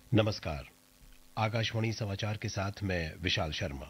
नमस्कार। आकाशवाणी समाचार के साथ मैं विशाल शर्मा।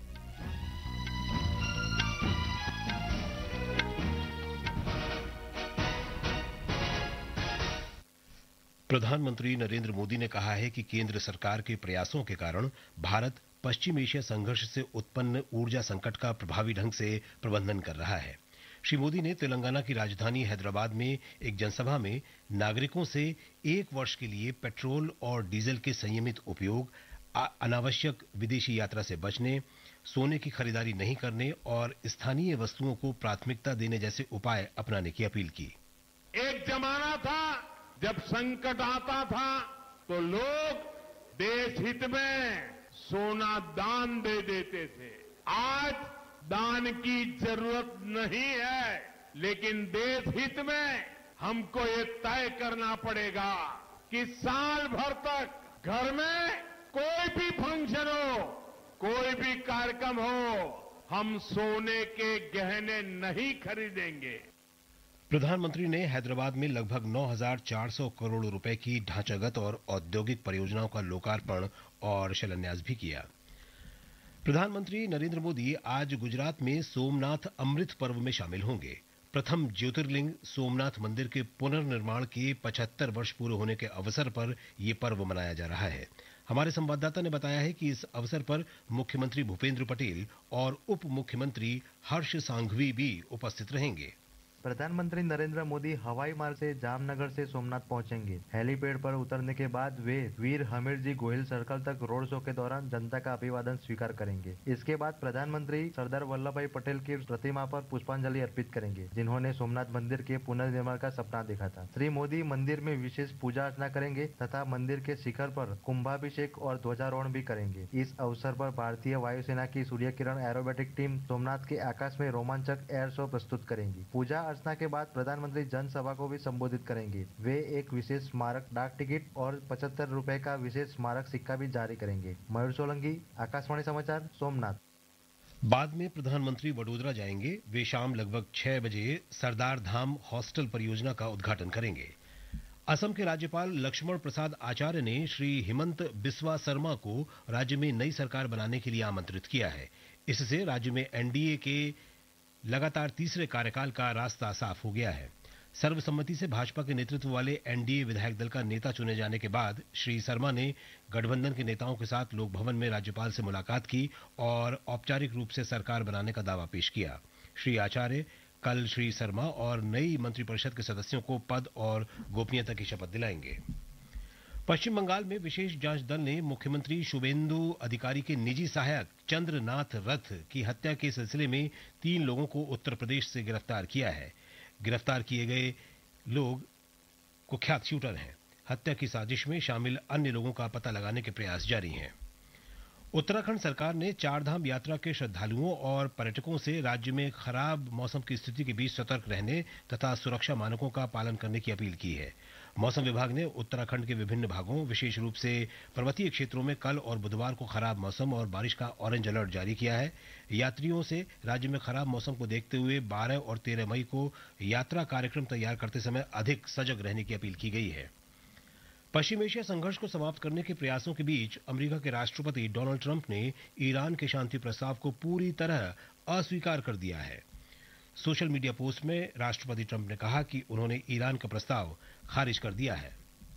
प्रधानमंत्री नरेंद्र मोदी ने कहा है कि केंद्र सरकार के प्रयासों के कारण भारत पश्चिम एशिया संघर्ष से उत्पन्न ऊर्जा संकट का प्रभावी ढंग से प्रबंधन कर रहा है। श्री मोदी ने तेलंगाना की राजधानी हैदराबाद में एक जनसभा में नागरिकों से एक वर्ष के लिए पेट्रोल और डीजल के संयमित उपयोग, अनावश्यक विदेशी यात्रा से बचने, सोने की खरीदारी नहीं करने और स्थानीय वस्तुओं को प्राथमिकता देने जैसे उपाय अपनाने की अपील की। एक जमाना था जब संकट आता था तो लोग देश हित में सोना दान दे देते थे। आज दान की जरूरत नहीं है, लेकिन देश हित में हमको ये तय करना पड़ेगा कि साल भर तक घर में कोई भी फंक्शन हो, कोई भी कार्यक्रम हो, हम सोने के गहने नहीं खरीदेंगे। प्रधानमंत्री ने हैदराबाद में लगभग 9,400 करोड़ रुपए की ढांचागत और औद्योगिक परियोजनाओं का लोकार्पण और शिलान्यास भी किया। प्रधानमंत्री नरेंद्र मोदी आज गुजरात में सोमनाथ अमृत पर्व में शामिल होंगे। प्रथम ज्योतिर्लिंग सोमनाथ मंदिर के पुनर्निर्माण के 75 वर्ष पूरे होने के अवसर पर यह पर्व मनाया जा रहा है। हमारे संवाददाता ने बताया है कि इस अवसर पर मुख्यमंत्री भूपेंद्र पटेल और उप मुख्यमंत्री हर्ष सांघवी भी उपस्थित रहेंगे। प्रधानमंत्री नरेंद्र मोदी हवाई मार्ग से जामनगर से सोमनाथ पहुंचेंगे। हेलीपैड पर उतरने के बाद वे वीर हमीरजी गोहिल सर्कल तक रोड शो के दौरान जनता का अभिवादन स्वीकार करेंगे। इसके बाद प्रधानमंत्री सरदार वल्लभ भाई पटेल की प्रतिमा पर पुष्पांजलि अर्पित करेंगे, जिन्होंने सोमनाथ मंदिर के पुनर्निर्माण का सपना देखा था। श्री मोदी मंदिर में विशेष पूजा अर्चना करेंगे तथा मंदिर के शिखर पर कुंभाभिषेक और ध्वजारोहण भी करेंगे। इस अवसर पर भारतीय वायुसेना की सूर्य किरण एरोबेटिक टीम सोमनाथ के आकाश में रोमांचक एयर शो प्रस्तुत करेंगी। पूजा अर्चना के बाद प्रधानमंत्री जनसभा को भी संबोधित करेंगे। वे एक विशेष स्मारक डाक टिकट और 75 रुपए का विशेष स्मारक सिक्का भी जारी करेंगे। मयूर सोलंकी, आकाशवाणी समाचार, सोमनाथ। बाद में प्रधानमंत्री वडोदरा जाएंगे। वे शाम लगभग 6 बजे सरदार धाम हॉस्टल परियोजना का उद्घाटन करेंगे। असम के राज्यपाल लक्ष्मण प्रसाद आचार्य ने श्री हिमंत बिस्वा शर्मा को राज्य में नई सरकार बनाने के लिए आमंत्रित किया है। इससे राज्य में एनडीए के लगातार तीसरे कार्यकाल का रास्ता साफ हो गया है। सर्वसम्मति से भाजपा के नेतृत्व वाले एनडीए विधायक दल का नेता चुने जाने के बाद श्री शर्मा ने गठबंधन के नेताओं के साथ लोक भवन में राज्यपाल से मुलाकात की और औपचारिक रूप से सरकार बनाने का दावा पेश किया। श्री आचार्य कल श्री शर्मा और नई मंत्रिपरिषद के सदस्यों को पद और गोपनीयता की शपथ दिलाएंगे। पश्चिम बंगाल में विशेष जांच दल ने मुख्यमंत्री शुभेंदु अधिकारी के निजी सहायक चंद्रनाथ रथ की हत्या के सिलसिले में 3 लोगों को उत्तर प्रदेश से गिरफ्तार किया है। गिरफ्तार किए गए लोग कुख्यात शूटर हैं। हत्या की साजिश में शामिल अन्य लोगों का पता लगाने के प्रयास जारी हैं। उत्तराखंड सरकार ने चारधाम यात्रा के श्रद्धालुओं और पर्यटकों से राज्य में खराब मौसम की स्थिति के बीच सतर्क रहने तथा सुरक्षा मानकों का पालन करने की अपील की है। मौसम विभाग ने उत्तराखंड के विभिन्न भागों, विशेष रूप से पर्वतीय क्षेत्रों में कल और बुधवार को खराब मौसम और बारिश का ऑरेंज अलर्ट जारी किया है। यात्रियों से राज्य में खराब मौसम को देखते हुए 12 और 13 मई को यात्रा कार्यक्रम तैयार करते समय अधिक सजग रहने की अपील की गई है। पश्चिम एशिया संघर्ष को समाप्त करने के प्रयासों के बीच अमेरिका के राष्ट्रपति डोनाल्ड ट्रंप ने ईरान के शांति प्रस्ताव को पूरी तरह अस्वीकार कर दिया है। सोशल मीडिया पोस्ट में राष्ट्रपति ट्रंप ने कहा कि उन्होंने ईरान का प्रस्ताव खारिज कर दिया है।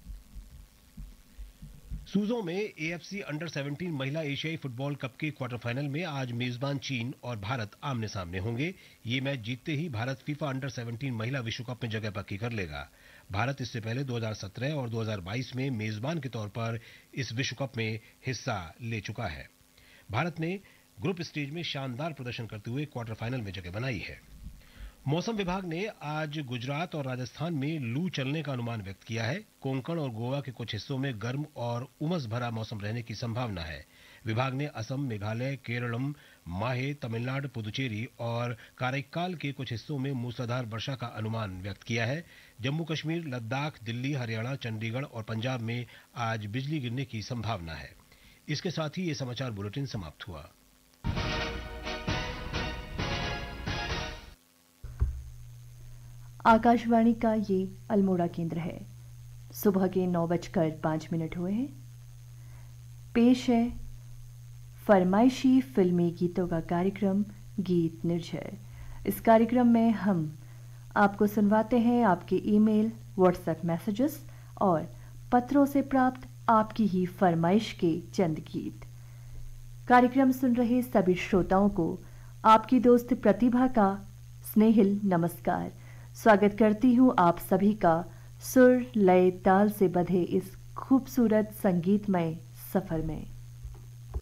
सूजो में एएफसी अंडर 17 महिला एशियाई फुटबॉल कप के क्वार्टर फाइनल में आज मेजबान चीन और भारत आमने सामने होंगे। ये मैच जीतते ही भारत फीफा अंडर 17 महिला विश्व कप में जगह पक्की कर लेगा। भारत इससे पहले 2017 और 2022 में मेजबान के तौर पर इस विश्व कप में हिस्सा ले चुका है। भारत ने ग्रुप स्टेज में शानदार प्रदर्शन करते हुए क्वार्टर फाइनल में जगह बनाई है। मौसम विभाग ने आज गुजरात और राजस्थान में लू चलने का अनुमान व्यक्त किया है। कोंकण और गोवा के कुछ हिस्सों में गर्म और उमस भरा मौसम रहने की संभावना है। विभाग ने असम, मेघालय, केरलम, माहे, तमिलनाडु, पुदुचेरी और काराइक्काल के कुछ हिस्सों में मूसलाधार वर्षा का अनुमान व्यक्त किया है। जम्मू कश्मीर, लद्दाख, दिल्ली, हरियाणा, चंडीगढ़ और पंजाब में आज बिजली गिरने की संभावना है। इसके साथ ही ये समाचार बुलेटिन समाप्त हुआ। आकाशवाणी का ये अल्मोड़ा केंद्र है। सुबह के 9:05 हुए हैं। पेश है फरमाइशी फिल्मी गीतों का कार्यक्रम गीत निर्झर। इस कार्यक्रम में हम आपको सुनवाते हैं आपके ईमेल, व्हाट्सएप मैसेजेस और पत्रों से प्राप्त आपकी ही फरमाइश के चंद गीत। कार्यक्रम सुन रहे सभी श्रोताओं को आपकी दोस्त प्रतिभा का स्नेहिल नमस्कार। स्वागत करती हूँ आप सभी का सुर, लय, ताल से बंधे इस खूबसूरत संगीतमय सफर में।